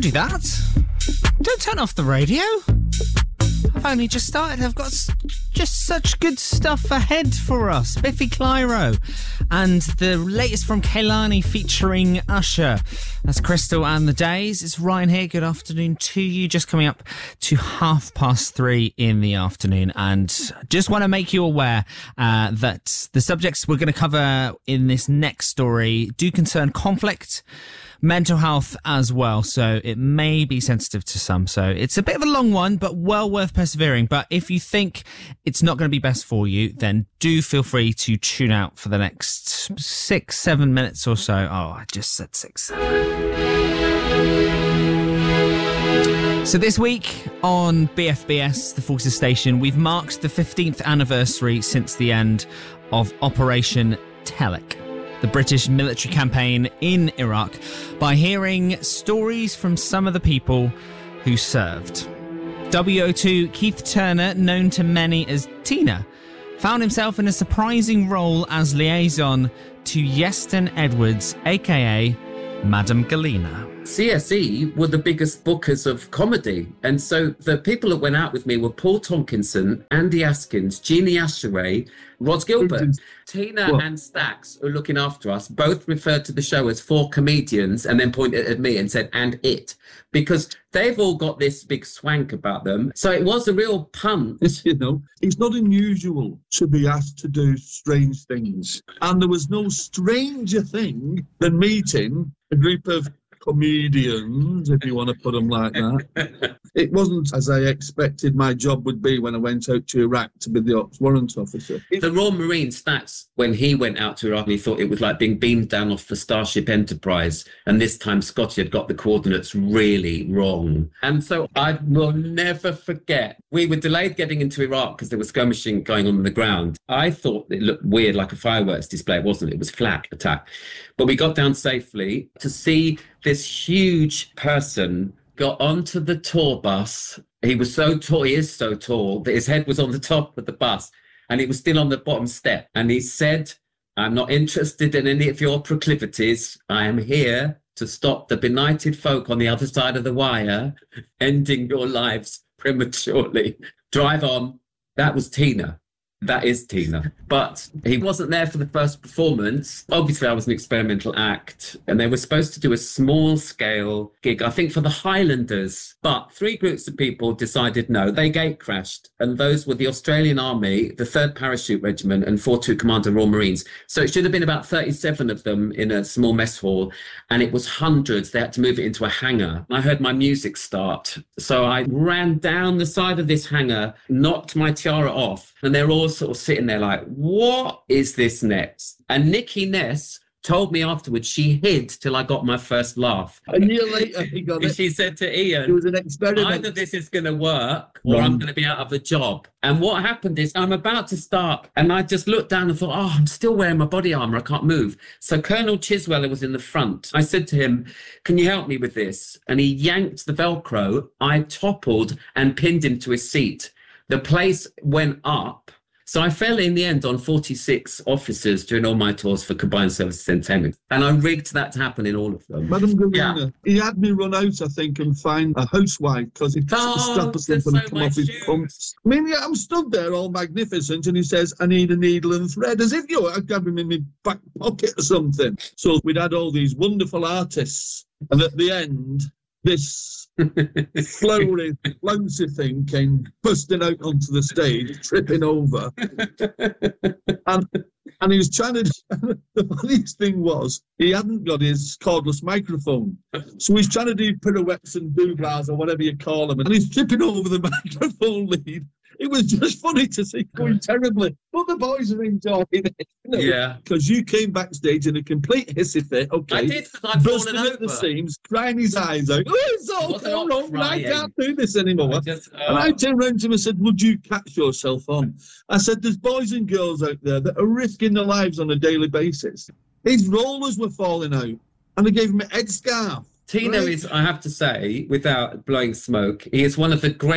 do that. Don't turn off the radio. I've only just started. I've got just such good stuff ahead for us. Biffy Clyro and the latest from Kehlani featuring Usher. That's Crystal and the Days. It's Ryan here. Good afternoon to you. Just coming up to 3:30 in the afternoon. And just want to make you aware that the subjects we're going to cover in this next story do concern conflict, mental health as well, so it may be sensitive to some. So it's a bit of a long one, but well worth persevering. But if you think it's not going to be best for you, then do feel free to tune out for the next 6-7 minutes or so. Oh, I just said 6-7. So this week on BFBS, the Forces Station, we've marked the 15th anniversary since the end of Operation Telic, the British military campaign in Iraq, by hearing stories from some of the people who served. WO2 Keith Turner, known to many as Tina, found himself in a surprising role as liaison to Yeston Edwards, aka Madame Galena. CSE were the biggest bookers of comedy. And so the people that went out with me were Paul Tonkinson, Andy Askins, Jeannie Asheray, Rod Gilbert. Tina and Stax, who are looking after us, both referred to the show as 4 comedians and then pointed at me and said, and it, because they've all got this big swank about them. So it was a real punt. You know, it's not unusual to be asked to do strange things. And there was no stranger thing than meeting a group of comedians, if you want to put them like that. It wasn't as I expected my job would be when I went out to Iraq to be the Ops Warrant Officer. The Royal Marine Stats, when he went out to Iraq, he thought it was like being beamed down off the Starship Enterprise, and this time Scotty had got the coordinates really wrong. And so I will never forget, we were delayed getting into Iraq because there was skirmishing going on the ground. I thought it looked weird, like a fireworks display. It wasn't. It was flak attack. But we got down safely to see this huge person got onto the tour bus. He was so tall, he is so tall, that his head was on the top of the bus and he was still on the bottom step. And he said, I'm not interested in any of your proclivities. I am here to stop the benighted folk on the other side of the wire ending your lives prematurely. Drive on. That was Tina. That is Tina. But he wasn't there for the first performance. Obviously, I was an experimental act, and they were supposed to do a small-scale gig, I think, for the Highlanders. But 3 groups of people decided no. They gate crashed, and those were the Australian Army, the 3rd Parachute Regiment, and 4-2 Commander Royal Marines. So it should have been about 37 of them in a small mess hall, and it was hundreds. They had to move it into a hangar. I heard my music start, so I ran down the side of this hangar, knocked my tiara off, and they're all sort of sitting there like, what is this next? And Nikki Ness told me afterwards she hid till I got my first laugh. A year later, he got it. She said to Ian, it was an experiment. Either this is going to work or I'm going to be out of a job. And what happened is I'm about to start and I just looked down and thought, oh, I'm still wearing my body armour. I can't move. So Colonel Chisweller was in the front. I said to him, can you help me with this? And he yanked the Velcro. I toppled and pinned him to his seat. The place went up. So I fell in the end on 46 officers during all my tours for Combined Services Entertainment. And I rigged that to happen in all of them. Madame Galena, he had me run out, I think, and find a housewife because he took a strap or something and come off his pumps. I mean, yeah, I'm stood there all magnificent and he says, I need a needle and thread, as if I'd got him in my back pocket or something. So we'd had all these wonderful artists. And at the end, this flowery, flouncy thing came busting out onto the stage, tripping over. And he was trying to... The funniest thing was, he hadn't got his cordless microphone. So he's trying to do pirouettes and doublars or whatever you call them. And he's tripping over the microphone lead. It was just funny to see going terribly. But the boys are enjoying it. Yeah. Because you came backstage in a complete hissy fit. Okay. I did, because I'd bursting fallen out over. the seams, crying his eyes out. Oh, it's all so wrong. I can't do this anymore. And I turned around to him and said, would you catch yourself on? I said, there's boys and girls out there that are risking their lives on a daily basis. His rollers were falling out. And they gave him a headscarf. Tina is, I have to say, without blowing smoke, he is one of the great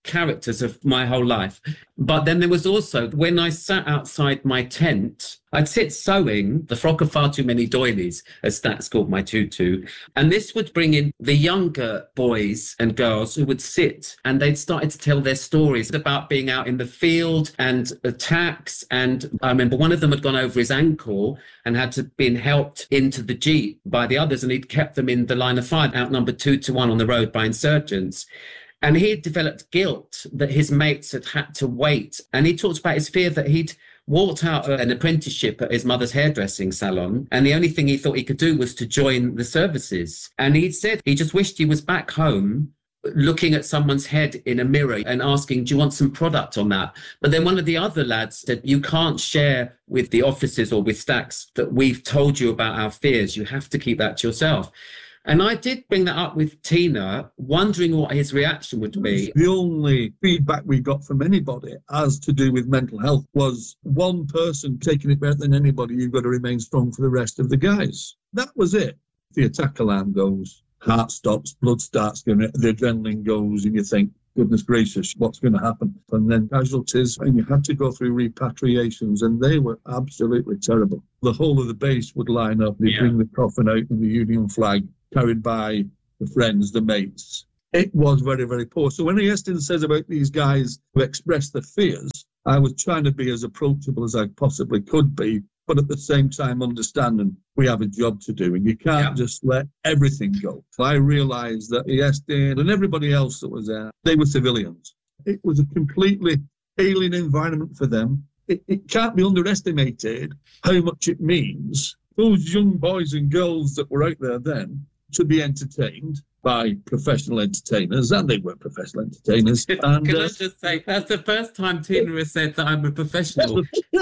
characters of my whole life. But then there was also, when I sat outside my tent, I'd sit sewing the frock of far too many doilies, as Stax called my tutu. And this would bring in the younger boys and girls who would sit, and they'd started to tell their stories about being out in the field and attacks. And I remember one of them had gone over his ankle and had to been helped into the Jeep by the others, and he'd kept them in the line of fire, outnumbered 2-1 on the road by insurgents. And he had developed guilt that his mates had to wait. And he talked about his fear that he'd walked out of an apprenticeship at his mother's hairdressing salon, and the only thing he thought he could do was to join the services. And he said he just wished he was back home looking at someone's head in a mirror and asking, do you want some product on that? But then one of the other lads said, you can't share with the officers or with Stax that we've told you about our fears. You have to keep that to yourself. And I did bring that up with Tina, wondering what his reaction would be. The only feedback we got from anybody as to do with mental health was one person taking it better than anybody. You've got to remain strong for the rest of the guys. That was it. The attack alarm goes, heart stops, blood starts going, the adrenaline goes, and you think, goodness gracious, what's going to happen? And then casualties, and you had to go through repatriations, and they were absolutely terrible. The whole of the base would line up, they'd bring the coffin out in the Union flag, carried by the friends, the mates. It was very, very poor. So when Iestyn says about these guys who express their fears, I was trying to be as approachable as I possibly could be, but at the same time understanding we have a job to do and you can't just let everything go. I realised that Iestyn and everybody else that was there, they were civilians. It was a completely alien environment for them. It can't be underestimated how much it means. Those young boys and girls that were out there then to be entertained by professional entertainers, and they were professional entertainers. And, Can I just say, that's the first time Tina has said that I'm a professional.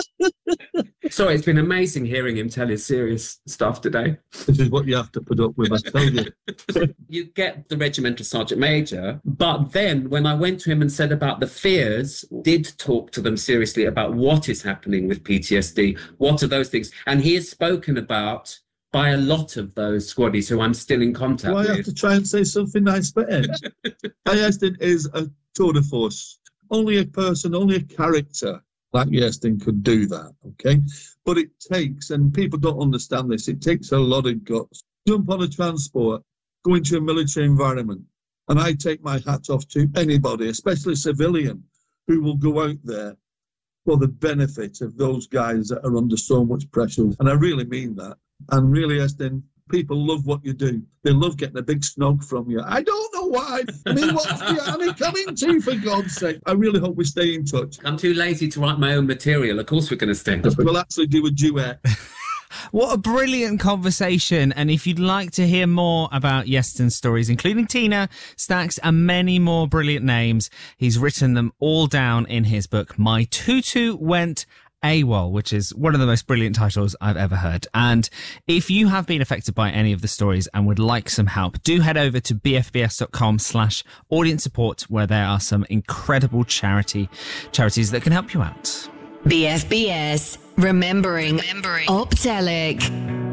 Sorry, it's been amazing hearing him tell his serious stuff today. This is what you have to put up with, I tell you. You get the regimental sergeant major, but then when I went to him and said about the fears, did talk to them seriously about what is happening with PTSD, what are those things, and he has spoken about by a lot of those squaddies who I'm still in contact with. I have to try and say something nice for Ed? Iestyn is a tour de force. Only a person, only a character like Iestyn could do that, okay? But it takes, and people don't understand this, it takes a lot of guts. Jump on a transport, go into a military environment, and I take my hat off to anybody, especially a civilian, who will go out there for the benefit of those guys that are under so much pressure. And I really mean that. And really, Iestyn, people love what you do. They love getting a big snog from you. I don't know why. I mean, what's the army coming to, for God's sake? I really hope we stay in touch. I'm too lazy to write my own material. Of course we're going to stay in touch. We'll actually do a duet. What a brilliant conversation. And if you'd like to hear more about Iestyn's stories, including Tina, Stax, and many more brilliant names, he's written them all down in his book, My Tutu Went AWOL, which is one of the most brilliant titles I've ever heard. And if you have been affected by any of the stories and would like some help, do head over to bfbs.com/audience support, where there are some incredible charities that can help you out. BFBS, remembering Optelic.